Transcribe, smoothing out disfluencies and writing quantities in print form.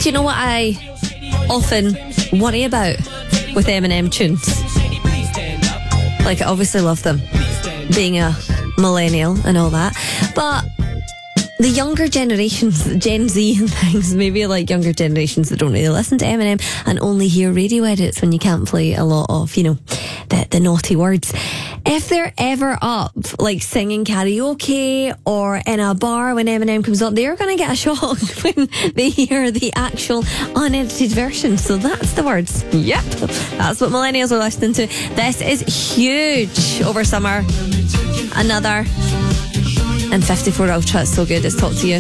Do you know what I often worry about with Eminem tunes? Like, I obviously love them, being a millennial and all that, but the younger generations, Gen Z and things, maybe like younger generations that don't really listen to Eminem and only hear radio edits when you can't play a lot of, you know, the naughty words. If they're ever up, like singing karaoke or in a bar when Eminem comes up, they're going to get a shock when they hear the actual unedited version. So that's the words. Yep. That's what millennials are listening to. This is huge over summer. Another. And 54 Ultra, it's so good. It's Talk to You.